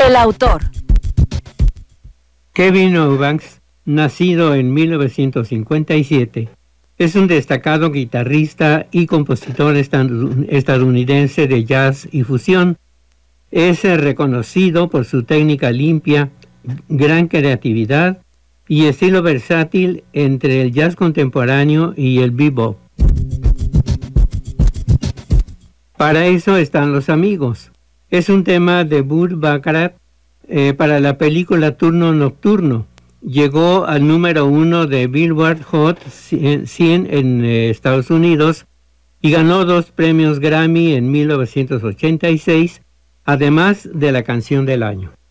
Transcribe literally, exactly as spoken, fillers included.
El autor. Kevin Eubanks, nacido en mil novecientos cincuenta y siete, es un destacado guitarrista y compositor estadounidense de jazz y fusión. Es reconocido por su técnica limpia, gran creatividad y estilo versátil entre el jazz contemporáneo y el bebop. Para eso están los amigos. Es un tema de Burt Bacharach eh, para la película Turno Nocturno. Llegó al número uno de Billboard Hot cien en eh, Estados Unidos y ganó dos premios Grammy en mil novecientos ochenta y seis, además de la canción del año.